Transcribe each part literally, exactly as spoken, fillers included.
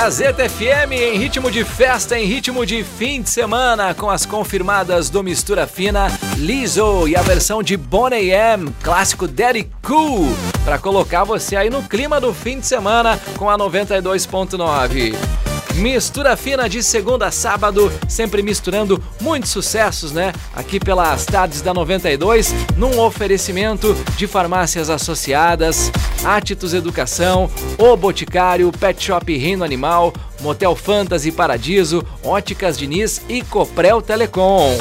Gazeta F M em ritmo de festa, em ritmo de fim de semana, com as confirmadas do Mistura Fina, Lizzo e a versão de Boney M, clássico Daddy Cool, para colocar você aí no clima do fim de semana com a noventa e dois ponto nove. Mistura Fina de segunda a sábado, sempre misturando muitos sucessos, né? Aqui pelas tardes da noventa e dois, num oferecimento de farmácias associadas, Atitus Educação, O Boticário, Pet Shop Reino Animal, Motel Fantasy Paradiso, Óticas Diniz e Coprel Telecom.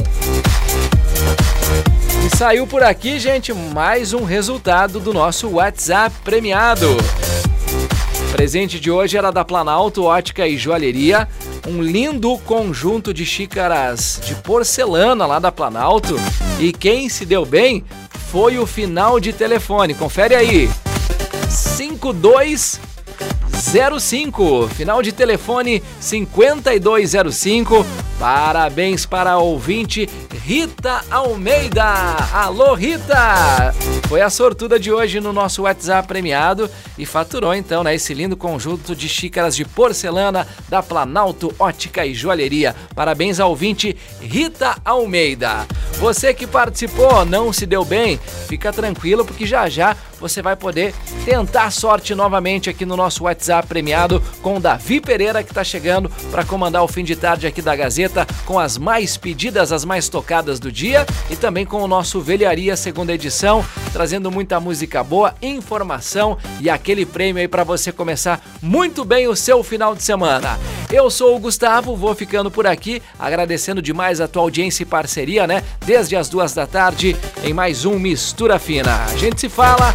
E saiu por aqui, gente, mais um resultado do nosso WhatsApp premiado. O presente de hoje era da Planalto Ótica e Joalheria, um lindo conjunto de xícaras de porcelana lá da Planalto. E quem se deu bem foi o final de telefone, confere aí, cinco dois zero cinco, final de telefone cinquenta e dois zero cinco. Parabéns para a ouvinte Rita Almeida. Alô, Rita! Foi a sortuda de hoje no nosso WhatsApp premiado e faturou então, né, esse lindo conjunto de xícaras de porcelana da Planalto Ótica e Joalheria. Parabéns ao ouvinte Rita Almeida. Você que participou, não se deu bem, fica tranquilo porque já já você vai poder tentar a sorte novamente aqui no nosso WhatsApp premiado com o Davi Pereira, que está chegando para comandar o fim de tarde aqui da Gazeta com as mais pedidas, as mais tocadas do dia, e também com o nosso Velharia segunda edição, trazendo muita música boa, informação e aquele prêmio aí para você começar muito bem o seu final de semana. Eu sou o Gustavo, vou ficando por aqui, agradecendo demais a tua audiência e parceria, né? Desde as duas da tarde, em mais um Mistura Fina. A gente se fala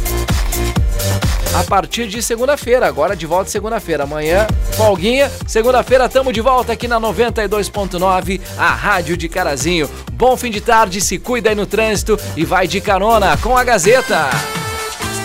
a partir de segunda-feira, agora de volta segunda-feira. Amanhã, folguinha. Segunda-feira, tamo de volta aqui na noventa e dois ponto nove, a rádio de Carazinho. Bom fim de tarde, se cuida aí no trânsito e vai de carona com a Gazeta.